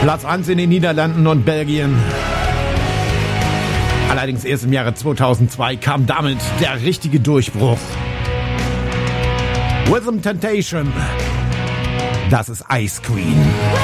Platz 1 in den Niederlanden und Belgien. Allerdings erst im Jahre 2002 kam damit der richtige Durchbruch. Rhythm Temptation. Das ist Ice Queen.